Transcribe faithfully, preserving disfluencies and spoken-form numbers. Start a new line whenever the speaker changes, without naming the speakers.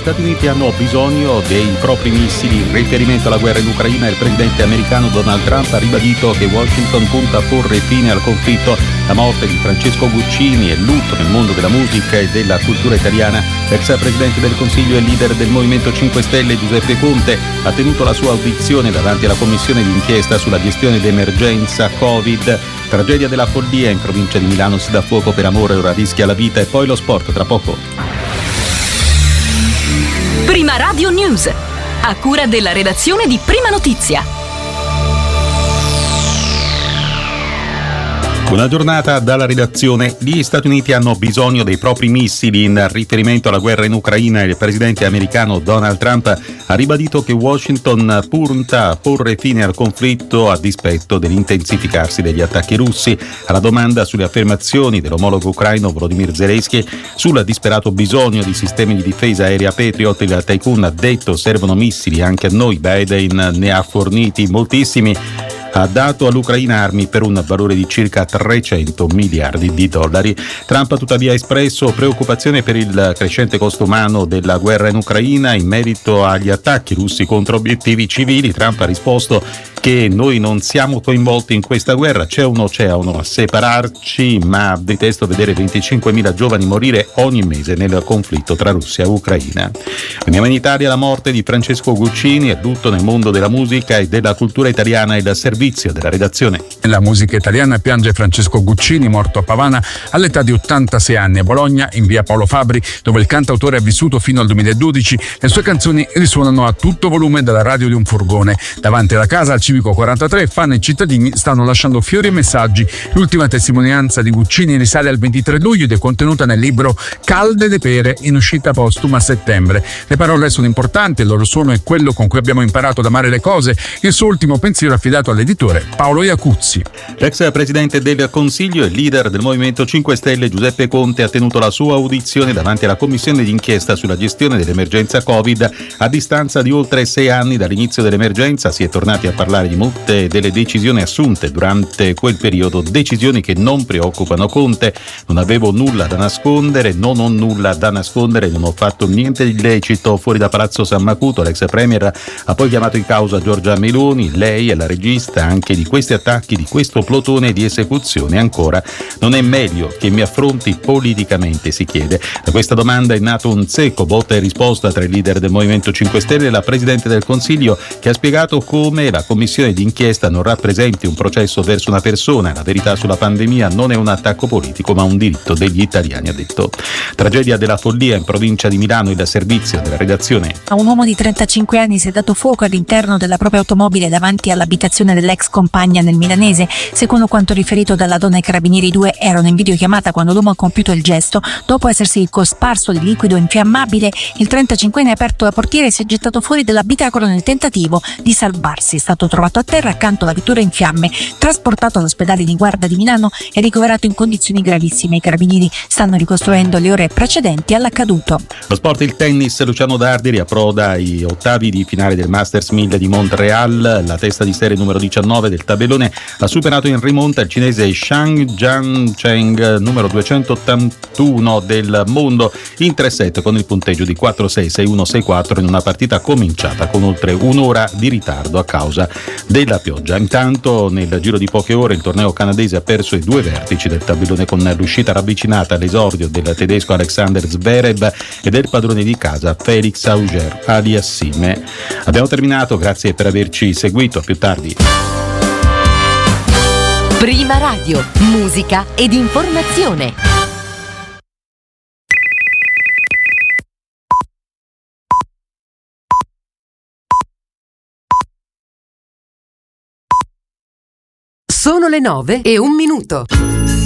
Stati Uniti hanno bisogno dei propri missili. In riferimento alla guerra in Ucraina, il presidente americano Donald Trump ha ribadito che Washington punta a porre fine al conflitto. La morte di Francesco Guccini e il lutto nel mondo della musica e della cultura italiana. L'ex presidente del Consiglio e leader del Movimento cinque Stelle Giuseppe Conte ha tenuto la sua audizione davanti alla commissione d'inchiesta sulla gestione d'emergenza Covid. Tragedia della Follia in provincia di Milano, si dà fuoco per amore, ora rischia la vita. E poi lo sport tra poco.
Prima Radio News, a cura della redazione di Prima Notizia.
Buona giornata dalla redazione. Gli Stati Uniti hanno bisogno dei propri missili. In riferimento alla guerra in Ucraina, il presidente americano Donald Trump ha ribadito che Washington punta a porre fine al conflitto a dispetto dell'intensificarsi degli attacchi russi. Alla domanda sulle affermazioni dell'omologo ucraino Volodymyr Zelensky sul disperato bisogno di sistemi di difesa aerea Patriot, il tycoon ha detto: servono missili anche a noi, Biden ne ha forniti moltissimi. Ha dato all'Ucraina armi per un valore di circa trecento miliardi di dollari. Trump ha tuttavia espresso preoccupazione per il crescente costo umano della guerra in Ucraina. In merito agli attacchi russi contro obiettivi civili, Trump ha risposto che noi non siamo coinvolti in questa guerra, c'è un oceano a separarci, ma detesto vedere venticinquemila giovani morire ogni mese nel conflitto tra Russia e Ucraina. Andiamo in Italia. La morte di Francesco Guccini è lutto nel mondo della musica e della cultura italiana. Il servizio della redazione.
La musica italiana piange Francesco Guccini, morto a Pavana all'età di ottantasei anni a Bologna, in via Paolo Fabri, dove il cantautore ha vissuto fino al duemiladodici. Le sue canzoni risuonano a tutto volume dalla radio di un furgone. Davanti alla casa, al Civico quarantatré, fan e cittadini stanno lasciando fiori e messaggi. L'ultima testimonianza di Guccini risale al ventitré luglio ed è contenuta nel libro Calde le pere, in uscita postuma a settembre. Le parole sono importanti, il loro suono è quello con cui abbiamo imparato ad amare le cose. Il suo ultimo pensiero affidato all'editore Paolo Iacuzzi.
L'ex presidente del Consiglio e leader del Movimento cinque Stelle Giuseppe Conte ha tenuto la sua audizione davanti alla commissione d'inchiesta sulla gestione dell'emergenza Covid. A distanza di oltre sei anni dall'inizio dell'emergenza si è tornati a parlare di molte delle decisioni assunte durante quel periodo, decisioni che non preoccupano Conte. Non avevo nulla da nascondere, non ho nulla da nascondere, non ho fatto niente di illecito. Fuori da Palazzo San Macuto, l'ex premier ha poi chiamato in causa Giorgia Meloni. Lei è la regista anche di questi attacchi, di questo plotone di esecuzione. Ancora, non è meglio che mi affronti politicamente, si chiede. Da questa domanda è nato un secco botta e risposta tra il leader del Movimento cinque Stelle e la Presidente del Consiglio, che ha spiegato come la commissione d'inchiesta non rappresenti un processo verso una persona. La verità sulla pandemia non è un attacco politico, ma un diritto degli italiani, ha detto. Tragedia della Follia in provincia di Milano, il servizio della redazione.
Un uomo di trentacinque anni si è dato fuoco all'interno della propria automobile davanti all'abitazione dell'ex compagna nel milanese. Secondo quanto riferito dalla donna ai carabinieri, i due erano in videochiamata quando l'uomo ha compiuto il gesto. Dopo essersi cosparso di liquido infiammabile, il trentacinquenne ha aperto la portiera e si è gettato fuori dall'abitacolo nel tentativo di salvarsi. È stato trovato a terra accanto alla vettura in fiamme, trasportato all'ospedale di Guarda di Milano e ricoverato in condizioni gravissime. I carabinieri stanno ricostruendo le ore precedenti all'accaduto.
Lo sport, il tennis. Luciano Darderi approda ai ottavi di finale del Masters mille di Montreal. La testa di serie numero diciannove del tabellone ha superato in rimonta il cinese Shang Jiancheng, numero duecentottantuno del mondo, in tre set con il punteggio di quattro sei, sei uno, sei quattro, in una partita cominciata con oltre un'ora di ritardo a causa della pioggia. Intanto, nel giro di poche ore, il torneo canadese ha perso i due vertici del tabellone con l'uscita ravvicinata all'esordio del tedesco Alexander Zverev e del padrone di casa Felix Auger Aliassime. Abbiamo terminato, grazie per averci seguito, a più tardi.
Prima Radio, musica ed informazione. Sono le nove e un minuto.